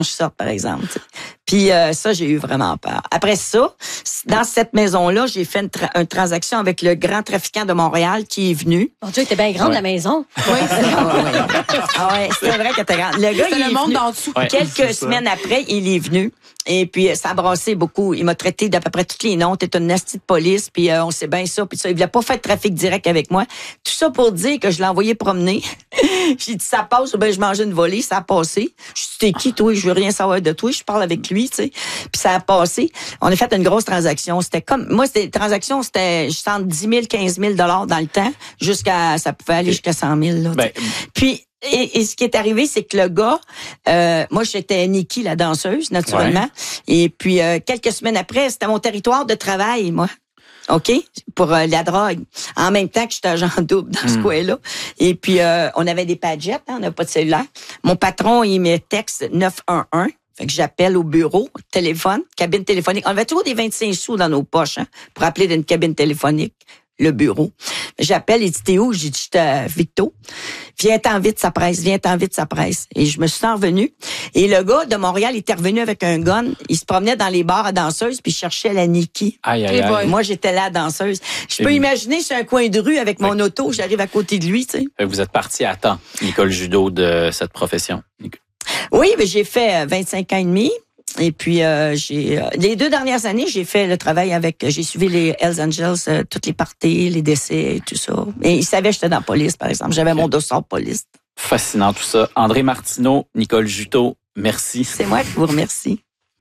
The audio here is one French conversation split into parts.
je sorte, par exemple. T'sais. Puis ça, j'ai eu vraiment peur. Après ça, dans cette maison-là, j'ai fait une transaction avec le grand trafiquant de Montréal qui est venu. Mon Dieu, était bien grande, la maison. Oui, c'est vrai qu'elle était grande. Le gars, il est monde venu. en dessous. Quelques semaines après, il est venu. Et puis, ça a brassé beaucoup. Il m'a traité d'à peu près tous les noms. T'es une nasty de police, puis on sait bien ça, puis ça. Il voulait pas faire de trafic direct avec moi. Tout ça pour dire que je l'ai envoyé promener. J'ai dit, ça passe, ben je mangeais une volée, ça a passé. Je dis, t'es qui, toi? Je veux rien savoir de toi. Je parle avec lui, tu sais. Puis ça a passé. On a fait une grosse transaction. C'était comme, moi, c'était une transaction, c'était, je sens 10 000, 15 000 $ dans le temps, ça pouvait aller jusqu'à 100 000, là. Puis, et ce qui est arrivé, c'est que le gars, moi, j'étais Nikki, la danseuse, naturellement. Ouais. Et puis, quelques semaines après, c'était mon territoire de travail, moi. OK? Pour la drogue. En même temps que j'étais agent double dans ce coin-là. Et puis, on avait des padgettes, hein, on n'a pas de cellulaire. Mon patron, il me texte 911. Fait que j'appelle au bureau, téléphone, cabine téléphonique. On avait toujours des 25 sous dans nos poches, hein, pour appeler d'une cabine téléphonique. Le bureau. J'appelle, il dit, t'es où? J'ai dit, j'étais à Victo. Viens-t'en vite, ça presse. Viens-t'en vite, ça presse. Et je me suis revenue. Et le gars de Montréal, il était revenu avec un gun. Il se promenait dans les bars à danseuses, puis il cherchait la Nikki. Aïe, aïe, aïe. Moi, j'étais là, danseuse. Je peux imaginer sur un coin de rue avec mon auto, j'arrive à côté de lui, tu sais. Vous êtes parti à temps, Nicole Judeau, de cette profession. Oui, mais j'ai fait 25 ans et demi. Et puis, les 2 dernières années, j'ai fait le travail j'ai suivi les Hells Angels, toutes les parties, les décès et tout ça. Et ils savaient que j'étais dans la police, par exemple. J'avais mon dossier de police. Fascinant tout ça. André Martineau, Nicole Juteau, merci. C'est moi qui vous remercie.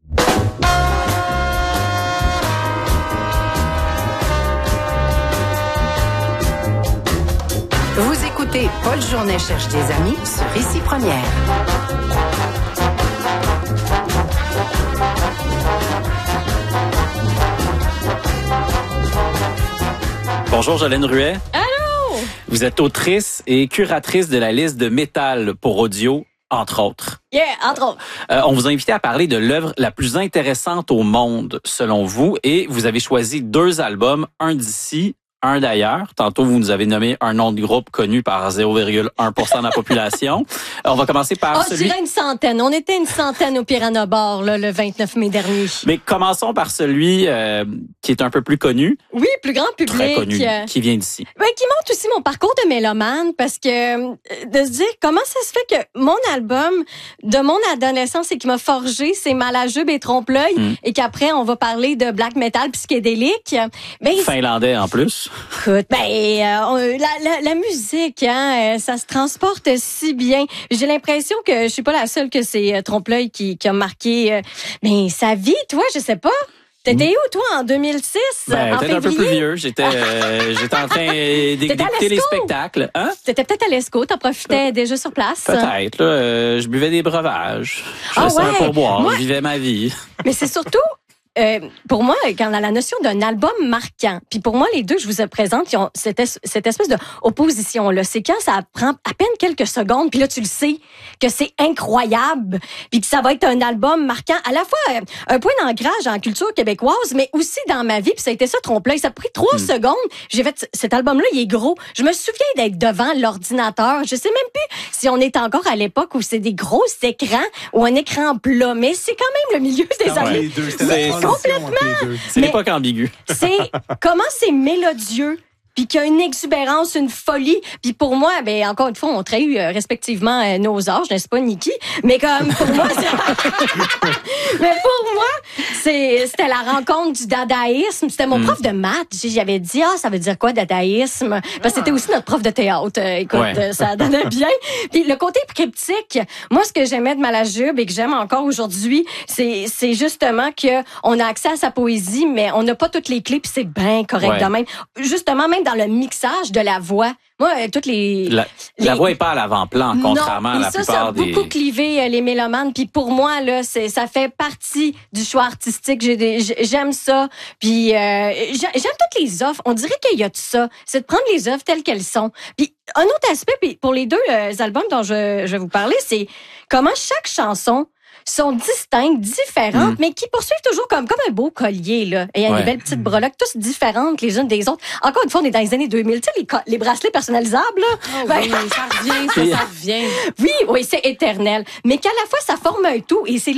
Vous écoutez Paul Journet cherche des amis sur Ici Première. Bonjour, Jolène Ruet. Allô? Vous êtes autrice et curatrice de la liste de métal pour audio, entre autres. Yeah, entre autres. On vous a invité à parler de l'œuvre la plus intéressante au monde, selon vous, et vous avez choisi 2 albums, un d'ici, un d'ailleurs. Tantôt, vous nous avez nommé un nom de groupe connu par 0,1% de la population. On va commencer par celui... Je dirais une centaine. On était une centaine au Piranha Bar, là, le 29 mai dernier. Mais commençons par celui qui est un peu plus connu. Oui, plus grand public. Très connu, qui vient d'ici. Ben, qui montre aussi mon parcours de mélomane, parce que de se dire comment ça se fait que mon album de mon adolescence et qui m'a forgé, c'est Malajube et Trompe-l'œil, et qu'après, on va parler de black metal psychédélique. Ben, finlandais en plus. Écoute, la musique, hein, ça se transporte si bien. J'ai l'impression que je suis pas la seule que c'est Trompe-l'œil qui a marqué sa vie, toi, je sais pas. T'étais où, toi, en 2006? Peut-être un peu plus vieux. J'étais en train d'écouter les spectacles. Hein? T'étais peut-être à l'ESCO, t'en profitais déjà sur place. Peut-être, là. Je buvais des breuvages. Je faisais un pourboire. Je vivais ma vie. Mais c'est surtout... pour moi, quand on a la notion d'un album marquant, puis pour moi, les deux que je vous présente, ils ont cette espèce de opposition-là. C'est quand ça prend à peine quelques secondes, puis là, tu le sais, que c'est incroyable, puis que ça va être un album marquant, à la fois un point d'ancrage en culture québécoise, mais aussi dans ma vie, puis ça a été ça, Trompe-l'œil. Ça a pris 3 secondes. J'ai fait, cet album-là, il est gros. Je me souviens d'être devant l'ordinateur. Je sais même plus si on est encore à l'époque où c'est des gros écrans ou un écran plat, mais c'est quand même le milieu des années. Complètement. C'est l'époque ambiguë. C'est comment c'est mélodieux. Puis qu'il y a une exubérance, une folie. Puis pour moi, encore une fois, on trahit respectivement nos âges, n'est-ce pas, Nikki? Mais comme pour moi, c'était la rencontre du dadaïsme. C'était mon prof de maths. J'avais dit, ça veut dire quoi, dadaïsme? Parce que c'était aussi notre prof de théâtre. Écoute, ça donnait bien. Puis le côté cryptique, moi, ce que j'aimais de Malajube et que j'aime encore aujourd'hui, c'est justement que on a accès à sa poésie, mais on n'a pas toutes les clés, puis c'est bien correct de même. Justement, même dans le mixage de la voix. Moi, toutes la voix est pas à l'avant-plan, contrairement à la plupart ça a beaucoup clivé les mélomanes. Puis pour moi, là, ça fait partie du choix artistique. J'aime ça. Puis j'aime toutes les offres. On dirait qu'il y a de ça. C'est de prendre les offres telles qu'elles sont. Puis un autre aspect, puis pour les 2 albums dont je vais vous parler, c'est comment chaque chanson sont distinctes, différentes, mais qui poursuivent toujours comme un beau collier, là. Et il y a des belles petites breloques, tous différentes les unes des autres. Encore une fois, on est dans les années 2000. Tu sais, les bracelets personnalisables, là. Oui, ça revient, ça revient. Oui, c'est éternel. Mais qu'à la fois, ça forme un tout. Et c'est